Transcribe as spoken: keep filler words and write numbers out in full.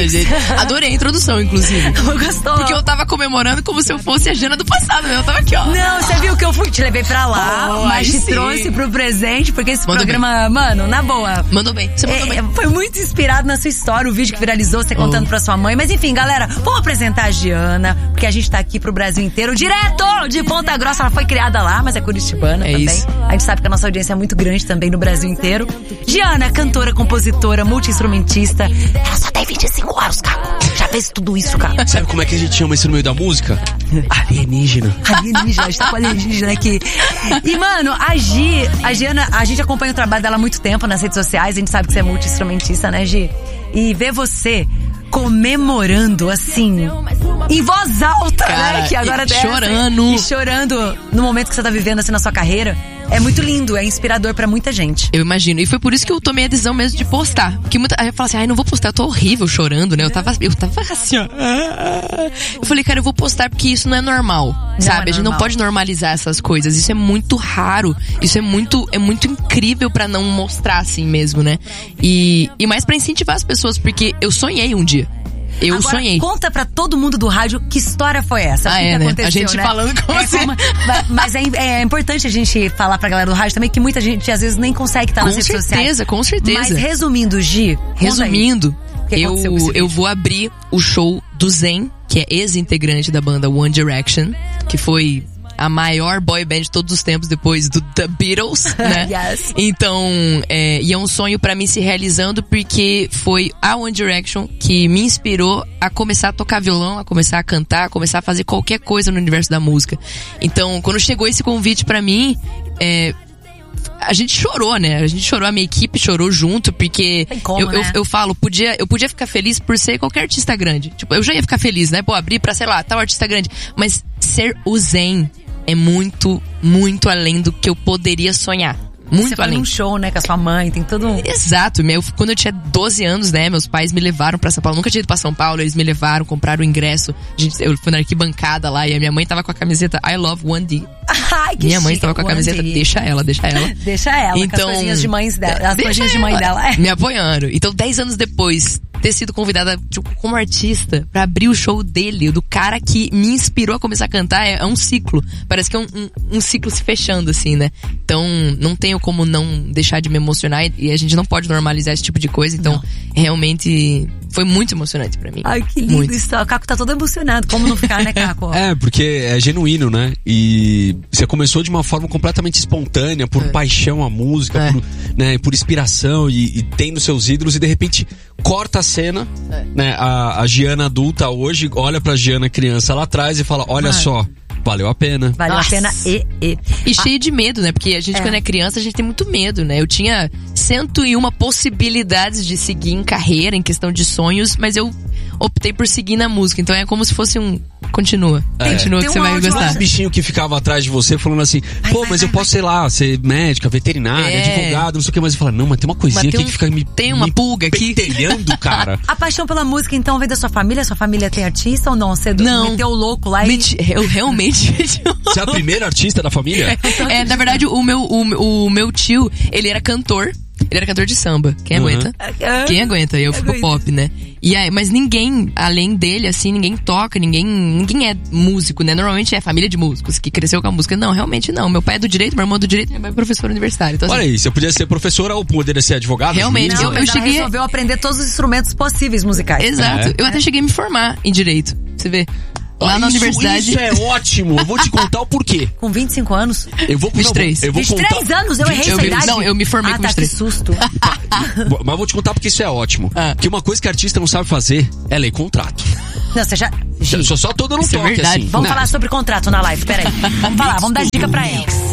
Nossa, gente. Adorei a introdução, inclusive. Gostou? Porque eu tava comemorando como se eu fosse a Jana do passado, né? Eu tava aqui, ó. Não, você viu que eu fui, te levei pra lá, Oh, mas te sim. trouxe pro presente, porque esse Mandou programa, bem. mano, na boa. Mandou bem, você mandou É, bem. foi muito inspirado na sua história, o vídeo que viralizou, você contando Oh. pra sua mãe. Mas enfim, galera, vamos apresentar a Giana, porque a gente tá aqui pro Brasil inteiro, direto de Ponta Grossa. Ela foi criada lá, mas é curitibana É também. isso. A gente sabe que a nossa audiência é muito grande também no Brasil inteiro. Giana é cantora, compositora, multi-instrumentista. Ela só tem vinte e cinco anos, cara. Já fez tudo isso, cara. Sabe como é que a gente chama isso no meio da música? Alienígena. Alienígena, a gente tá com alienígena aqui. E, mano, a Gi, a Giana, a gente acompanha o trabalho dela há muito tempo nas redes sociais, a gente sabe que você é multi-instrumentista, né, Gi? E ver você comemorando, assim, em voz alta, Cara, né? Que agora e é chorando. E chorando no momento que você tá vivendo, assim, na sua carreira. É muito lindo, é inspirador pra muita gente. Eu imagino. E foi por isso que eu tomei a decisão mesmo de postar. Porque muita aí eu falo assim, ai, não vou postar, eu tô horrível chorando, né? Eu tava, eu tava assim, ó. Eu falei, cara, eu vou postar porque isso não é normal, Não sabe? é A gente não normal. pode normalizar essas coisas. Isso é muito raro. Isso é muito, é muito incrível pra não mostrar assim mesmo, né? E, e mais pra incentivar as pessoas, porque eu sonhei um dia. Eu Agora, sonhei. conta pra todo mundo do rádio que história foi essa. Ah, o que é, que né? aconteceu, A gente né? falando com É, você. como- mas é, é importante a gente falar pra galera do rádio também que muita gente às vezes nem consegue estar Com nas redes sociais. certeza, com certeza. Mas resumindo, Gi, conta aí. Resumindo, O que aconteceu com eu, esse eu vídeo? vou abrir o show do Zayn, que é ex-integrante da banda One Direction, que foi a maior boy band de todos os tempos depois do The Beatles, né? Yes. Então, é, e é um sonho pra mim se realizando porque foi a One Direction que me inspirou a começar a tocar violão, a começar a cantar, a começar a fazer qualquer coisa no universo da música. Então, quando chegou esse convite pra mim, é, a gente chorou, né? A gente chorou, a minha equipe chorou junto, porque Tem como, eu, eu, né? eu falo, podia, eu podia ficar feliz por ser qualquer artista grande. Tipo, eu já ia ficar feliz, né? Pô, abrir pra, sei lá, tal artista grande. Mas ser o Zayn é muito, muito além do que eu poderia sonhar. Muito Você foi além. num show, né, com a sua mãe, tem todo um... Exato, meu, quando eu tinha doze anos, né, meus pais me levaram pra São Paulo, nunca tinha ido pra São Paulo, eles me levaram, compraram o ingresso, a gente, eu fui na arquibancada lá e a minha mãe tava com a camiseta I Love One D. Ai, que Minha mãe chique, tava com a camiseta, Wandy. deixa ela, deixa ela. Deixa ela, Então, com as coisinhas de mães dela, as deixa coisinhas de mãe ela, dela. É. Me apoiando. Então, dez anos depois, ter sido convidada tipo, como artista pra abrir o show dele, do cara que me inspirou a começar a cantar, é, é um ciclo. Parece que é um, um, um ciclo se fechando, assim, né? Então, não tenho como não deixar de me emocionar e, e a gente não pode normalizar esse tipo de coisa. Então, realmente, foi muito emocionante pra mim. Ai, que lindo Muito. isso. O Caco tá todo emocionado. Como não ficar, né, Caco? É, porque é genuíno, né? E você começou de uma forma completamente espontânea, por É. paixão à música, É. por, né, por inspiração e, e tendo seus ídolos, e de repente corta a cena, É. né? A, a Giana adulta hoje olha pra Giana criança lá atrás e fala, olha Mano. só, valeu a pena. Valeu Nossa. a pena e... e. E cheio de medo, né? Porque a gente, É. quando é criança, a gente tem muito medo, né? Eu tinha cento e uma possibilidades de seguir em carreira, em questão de sonhos, mas eu optei por seguir na música. Então é como se fosse um... Continua. É. Continua Tem que você um vai áudio lá. gostar. Os bichinhos que ficavam atrás de você falando assim, Vai, pô, vai, mas vai, eu posso, sei lá, ser médica, veterinária, É. advogado, não sei o que, mas eu falo, não, mas tem uma coisinha Mas tem aqui um- que fica me tem uma me pulga aqui. pentelhando, cara. A paixão pela música, então, vem da sua família? Sua família tem artista ou não? Você Não. meteu o louco lá e... Menti- Eu realmente... Você é a primeira artista da família? É, na verdade, o meu, o, o meu tio, ele era cantor. Ele era cantor de samba. Quem Uhum. aguenta? Quem aguenta? Eu fui pro Aguenta. pop, né? E aí, mas ninguém, além dele, assim, ninguém toca, ninguém, ninguém é músico, né? Normalmente é família de músicos que cresceu com a música. Não, realmente não. Meu pai é do direito, meu irmão é do direito, meu pai é professor universitário. Então, Olha assim, aí, você podia ser professora ou poderia ser advogado? Realmente, juiz, Não, eu- né? mas ela cheguei- resolveu aprender todos os instrumentos possíveis musicais. exato. É. Eu até cheguei a me formar em direito. Você vê? Lá Ah, na isso, universidade. Isso é ótimo. Eu vou te contar o porquê. Com vinte e cinco anos? Eu vou vinte e três. Eu vou vinte e três contar. anos? Eu errei Eu essa vi- idade? não, eu me formei ah, com tá, vinte e três. que susto. Mas eu vou te contar porque isso é ótimo. Ah. Porque uma coisa que artista não sabe fazer é ler contrato. Não, você já... Eu só, só tô dando um Isso é toque, verdade. assim. Vamos Não. falar sobre contrato na live, peraí. Vamos falar, vamos dar dica pra ela.